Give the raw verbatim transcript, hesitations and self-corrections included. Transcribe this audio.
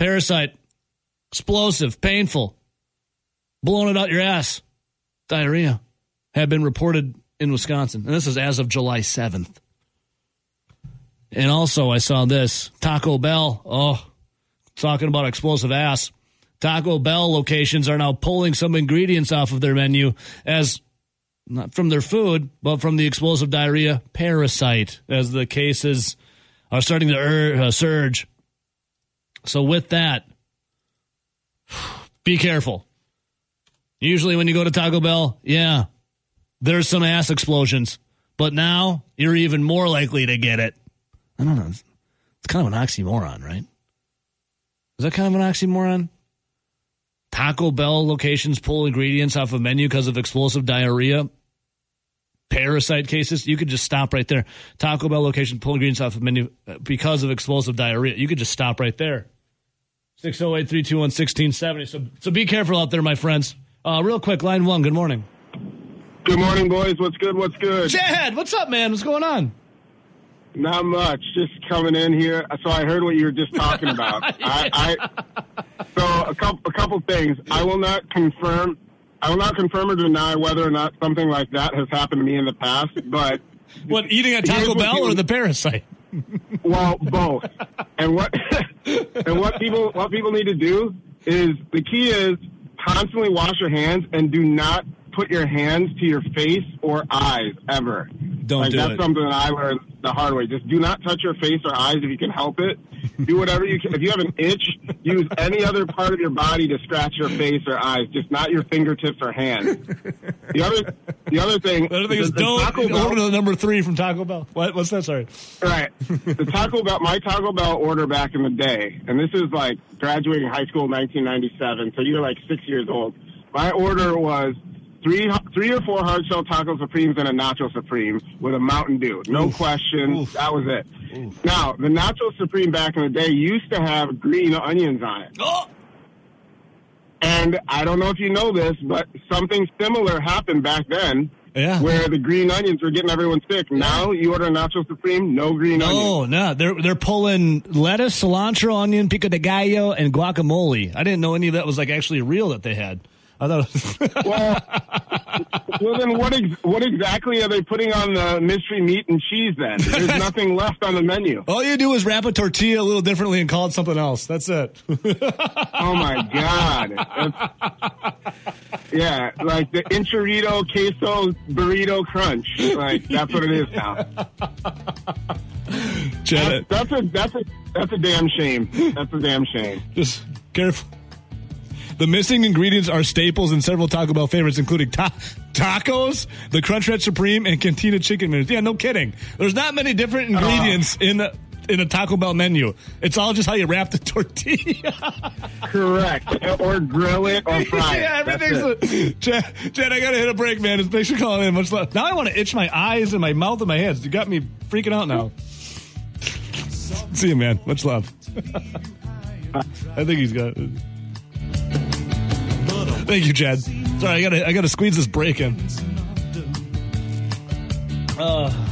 Parasite. Explosive. Painful. Blowing it out your ass. Diarrhea have been reported in Wisconsin. And this is as of July seventh. And also I saw this. Taco Bell. Oh, talking about explosive ass. Taco Bell locations are now pulling some ingredients off of their menu as not from their food, but from the explosive diarrhea Parasite, as the cases are starting to ur- uh, surge. So with that, be careful. Usually when you go to Taco Bell, yeah, there's some ass explosions. But now you're even more likely to get it. I don't know. It's kind of an oxymoron, right? Is that kind of an oxymoron? Taco Bell locations pull ingredients off a menu because of explosive diarrhea. Parasite cases. You could just stop right there. Taco Bell location pull ingredients off a menu because of explosive diarrhea. You could just stop right there. six oh eight, three two one, one six seven zero. So, so be careful out there, my friends. Uh, real quick, line one. Good morning. Good morning, boys. What's good? What's good? Chad, what's up, man? What's going on? Not much. Just coming in here. So I heard what you were just talking about. I, I so a couple a couple things. I will not confirm. I will not confirm or deny whether or not something like that has happened to me in the past. But what, eating at Taco Bell or the Parasite? Well, both. And what and what people what people need to do is the key is constantly wash your hands and do not put your hands to your face or eyes ever. Don't like, do that's it. something that I learned the hard way. Just do not touch your face or eyes if you can help it. Do whatever you can. If you have an itch, use any other part of your body to scratch your face or eyes, just not your fingertips or hands. The other, the other thing, the other thing is the, the don't Taco Bell, order the number three from Taco Bell. What? What's that? Sorry. Right. The Taco Bell, my Taco Bell order back in the day, and this is like graduating high school in nineteen ninety-seven, so you're like six years old. My order was Three, three or four hard shell taco supremes and a nacho supreme with a Mountain Dew. No Oof. question. Oof. That was it. Oof. Now, the nacho supreme back in the day used to have green onions on it. Oh. And I don't know if you know this, but something similar happened back then. Yeah. Where the green onions were getting everyone sick. Now you order a nacho supreme, no green no, onions. No, no, they're they're pulling lettuce, cilantro, onion, pico de gallo, and guacamole. I didn't know any of that was like actually real that they had. I thought. It was well, well, then what? Ex- what exactly are they putting on the mystery meat and cheese? Then there's nothing left on the menu. All you do is wrap a tortilla a little differently and call it something else. That's it. Oh my god! That's, yeah, like the enchilada queso burrito crunch. Like that's what it is now. That's, that's a that's a that's a damn shame. That's a damn shame. Just careful. The missing ingredients are staples in several Taco Bell favorites, including ta- tacos, the Crunchwrap Supreme, and Cantina Chicken Minutes. Yeah, no kidding. There's not many different ingredients uh, in a, in a Taco Bell menu. It's all just how you wrap the tortilla. Correct. Or grill it or fry it. Yeah, everything's... A, Chad, Chad, I got to hit a break, man. Thanks for calling in. Much love. Now I want to itch my eyes and my mouth and my hands. You got me freaking out now. See you, man. Much love. I think he's got it. Thank you, Chad. Sorry, I gotta I gotta squeeze this break in. Uh